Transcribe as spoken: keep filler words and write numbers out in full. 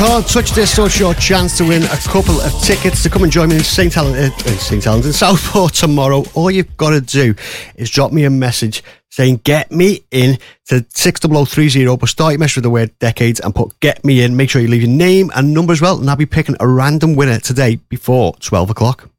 Can't touch this, so it's your chance to win a couple of tickets to come and join me in Saint Helens, uh, Saint Helens in Southport tomorrow. All you've got to do is drop me a message saying get me in to six double oh three zero, but start your message with the word decades and put get me in. Make sure you leave your name and number as well, and I'll be picking a random winner today before twelve o'clock.